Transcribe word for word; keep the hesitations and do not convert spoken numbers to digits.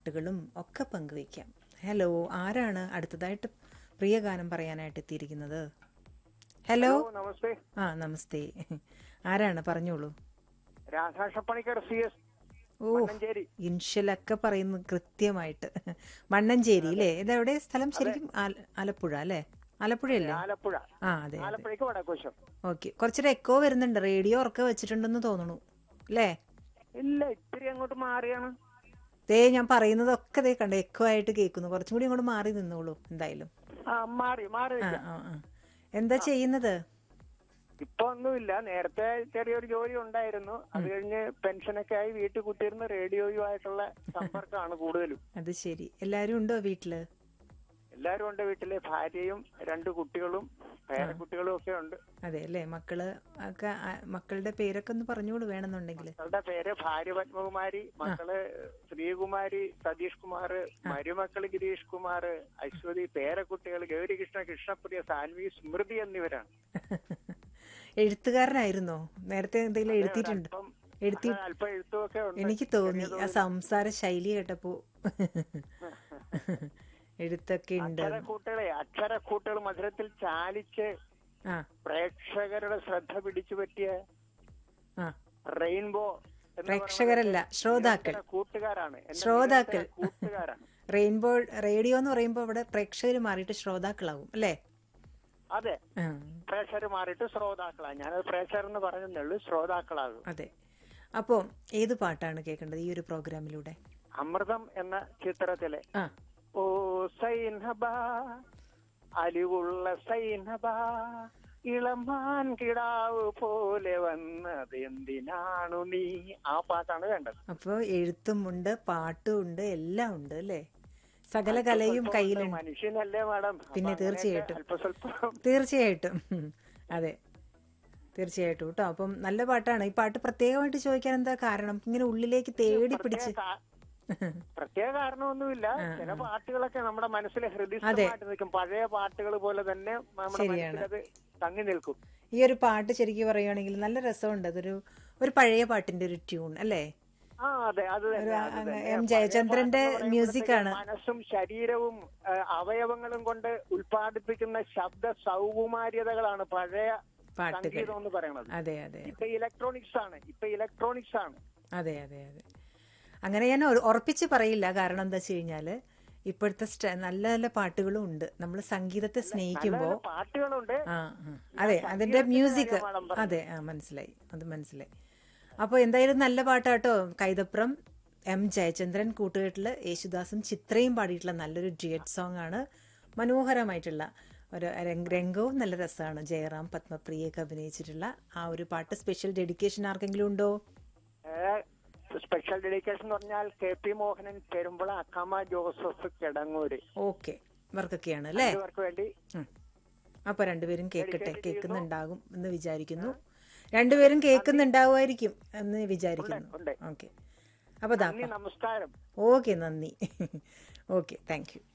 പാട്ടുകളും ഒക്കെ പങ്കുവയ്ക്കാം. ഹലോ, ആരാണ് അടുത്തതായിട്ട് പ്രിയ ഗാനം പറയാനായിട്ട് എത്തിയിരിക്കുന്നത്? ഹലോ. നമസ്തേ. ആ നമസ്തേ. ആരാണ്? പറഞ്ഞോളൂ. രാധാഷപ്പണിക്കർ സി എസ് ഓ, മണ്ണഞ്ചേരി. ഇൻഷലൊക്കെ പറയുന്നു കൃത്യമായിട്ട്. മണ്ണഞ്ചേരി അല്ലേ? ഇതെവിടെ സ്ഥലം ശരിക്കും? ആല- ആലപ്പുഴ അല്ലേ? ആലപ്പുഴയല്ലേ? ആലപ്പുഴ. ആ അതെ അതെ. ആലപ്പുഴയ്ക്ക് വടക്കുവശം. ഓക്കെ. കുറച്ചൊരു എക്കോ വരുന്നുണ്ട്. റേഡിയോ ഉറക്കെ വെച്ചിട്ടുണ്ടെന്ന് തോന്നുന്നു അല്ലേ? ഇല്ല, ഇത്തിരി അങ്ങോട്ട് മാറിയാണ്. ദേ ഞാൻ പറയുന്നതൊക്കെ ദേ കണ്ടോ എക്കോ ആയിട്ട് കേൾക്കുന്നു. കുറച്ചും കൂടി അങ്ങോട്ട് മാറി നിന്നോളൂ എന്തായാലും. ആ മാറി മാറി ആ നിൽക്കാം. ആ ആ. എന്താ ചെയ്യുന്നത്? ഇപ്പൊ ഒന്നുമില്ല. നേരത്തെ ചെറിയൊരു ജോലി ഉണ്ടായിരുന്നു. അത് കഴിഞ്ഞ് പെൻഷനൊക്കെ ആയി വീട്ടിൽ കുത്തിയിരുന്ന റേഡിയോയുമായിട്ടുള്ള സമ്പർക്കമാണ് കൂടുതലും. അത് ശരി. എല്ലാരും ഉണ്ടോ വീട്ടില്? എല്ലാരും ഉണ്ട് വീട്ടിലെ. ഭാര്യയും രണ്ട് കുട്ടികളും പേരക്കുട്ടികളും ഒക്കെ ഉണ്ട്. അതെ അല്ലേ? മക്കള് ഒക്കെ ആ, മക്കളുടെ പേരൊക്കെ ഒന്ന് പറഞ്ഞോളൂ വേണമെന്നുണ്ടെങ്കിൽ. മക്കളുടെ പേര് ഭാര്യ പത്മകുമാരി, മക്കള് ശ്രീകുമാരി, സതീഷ് കുമാർ, മരുമക്കള് ഗിരീഷ് കുമാർ, അശ്വതി, പേരക്കുട്ടികൾ ഗൗരികൃഷ്ണ, കൃഷ്ണപ്രിയ, സാൻവി, സ്മൃതി എന്നിവരാണ്. എഴുത്തുകാരനായിരുന്നോ? നേരത്തെ എന്തെങ്കിലും അതെ, എഴുതിയിട്ടുണ്ട്? ഒരല്പം എഴുതി അല്പം എഴുത്തുമൊക്കെ ഉണ്ട്. എനിക്ക് തോന്നി ആ സംസാര ശൈലി കേട്ടപ്പോ എഴുത്തൊക്കെ ഉണ്ട്. അക്ഷരക്കൂട്ടുകളെ അക്ഷരക്കൂട്ടുകൾ മധുരത്തിൽ ചാലിച്ച് ആ പ്രേക്ഷകരുടെ ശ്രദ്ധ പിടിച്ചു പറ്റിയ ആ റെയിൻബോ എന്ന് പ്രേക്ഷകരല്ല, പറയുന്നത് ശ്രോതാക്കൾ. നിരന്തര കൂട്ടുകാരാണ്. എന്റെ ശ്രോതാക്കൾ. നിരന്തര കൂട്ടുകാരാണ്. റെയിൻബോ റേഡിയോ എന്ന് പറയുമ്പോ ഇവിടെ പ്രേക്ഷകർ മാറിയിട്ട് ശ്രോതാക്കളാവും അല്ലേ? അതെ, ആ, പ്രേക്ഷകർ മാറിയിട്ട് ശ്രോതാക്കളാണ്. ഞാനത് പ്രേക്ഷകർ എന്ന് പറഞ്ഞതേ ഉള്ളൂ, ശ്രോതാക്കളാകും. അതെ. അപ്പോ ഏത് പാട്ടാണ് കേൾക്കേണ്ടത് ഈ ഒരു പ്രോഗ്രാമിലൂടെ? അമൃതം എന്ന ചിത്രത്തിലെ ആ ഓ സൈനബ, അലിവുള്ള സൈനബ, ഇളമാൻ കിടാവ് പോലെ വന്നത് എന്തിനാണു നീ, ആ പാട്ടാണ് വേണ്ടത്. അപ്പോ എഴുത്തും ഉണ്ട്, പാട്ടും ഉണ്ട്, എല്ലാം ഉണ്ട് അല്ലേ? സകല കലയും കയ്യിലുണ്ട്. മനുഷ്യനല്ലേ മാഡം? പിന്നെ തീർച്ചയായിട്ടും അല്പസ്വല്പം തീർച്ചയായിട്ടും ഉം, അതെ തീർച്ചയായിട്ടും കേട്ടോ. അപ്പം നല്ല പാട്ടാണ്. ഈ പാട്ട് പ്രത്യേകമായിട്ട് ചോദിക്കാൻ എന്താ കാരണം? ഇങ്ങനെ ഉള്ളിലേക്ക് തേടി പിടിച്ച്. പ്രത്യേക കാരണമൊന്നുമില്ല. ചില പാട്ടുകളൊക്കെ നമ്മുടെ മനസ്സിലെ ഹൃദയമായിട്ട് നിൽക്കും. പഴയ പാട്ടുകൾ പോലെ തന്നെ നമ്മുടെ മനസ്സിലത് തങ്ങി നിൽക്കും. ഈ ഒരു പാട്ട് ശരിക്കും പറയുകയാണെങ്കിൽ നല്ല രസമുണ്ട്. അതൊരു ഒരു പഴയ പാട്ടിന്റെ ഒരു ട്യൂൺ അല്ലേ? ആ അതെ, അത് തന്നെ, അത് തന്നെ. എം ജയചന്ദ്രന്റെ മ്യൂസിക് ആണ്. മനസ്സും ശരീരവും ഏഹ്, അവയവങ്ങളും കൊണ്ട് ഉൽപ്പാദിപ്പിക്കുന്ന ശബ്ദ സൗകുമാര്യതകളാണ് പഴയ പാട്ടുകൾ. സംഗീതം എന്ന് പറയുന്നത്. അതെ അതെ ഇപ്പൊ ഇലക്ട്രോണിക്സ് ആണ് ഇപ്പൊ ഇലക്ട്രോണിക്സ് ആണ് അതെ അതെ അതെ. അങ്ങനെ ഞാൻ ഉറ- ഉറപ്പിച്ച് പറയില്ല. കാരണം എന്താ വെച്ച് കഴിഞ്ഞാല് ഇപ്പോഴത്തെ സ്റ്റ- നല്ല നല്ല പാട്ടുകളും ഉണ്ട്. നമ്മൾ സംഗീതത്തെ സ്നേഹിക്കുമ്പോ നല്ല പാട്ടുകളുണ്ട്. ആ ആ. അതെ, അതിന്റെ മ്യൂസിക്. അതെ, ആ മനസ്സിലായി, അത് മനസ്സിലായി. അപ്പോൾ എന്തായാലും നല്ല പാട്ടാട്ടോ. കൈതപ്രം എം ജയചന്ദ്രൻ കൂട്ടുകെട്ടില് യേശുദാസും ചിത്രയും പാടിയിട്ടുള്ള നല്ലൊരു ഡ്യുയറ്റ് സോങ് ആണ്. മനോഹരമായിട്ടുള്ള ഒരു രംഗ- രംഗവും നല്ല രസമാണ്. ജയറാം പത്മപ്രിയൊക്കെ അഭിനയിച്ചിട്ടുള്ള ആ ഒരു പാട്ട്. സ്പെഷ്യൽ ഡെഡിക്കേഷൻ ആർക്കെങ്കിലും ഉണ്ടോ? സ്പെഷ്യൽ ഡെഡിക്കേഷൻ എന്ന് പറഞ്ഞാൽ K P Mohanan, Perumbala, Akkamma Joseph, Kidangoor. Okay, ഇവർക്കൊക്കെയാണ് അല്ലേ? ഇവർക്ക് വേണ്ടി ഉം. അപ്പൊ രണ്ടുപേരും കേൾക്കട്ടെ. കേൾക്കുന്നുണ്ടാകും എന്ന് വിചാരിക്കുന്നു. രണ്ടുപേരും കേൾക്കുന്നുണ്ടാവുമായിരിക്കും എന്ന് വിചാരിക്കുന്നു. ഉണ്ട്. ഓക്കെ, അപ്പൊ ദാ നന്ദി, നമസ്കാരം. ഓക്കെ, നന്ദി. Okay, thank you.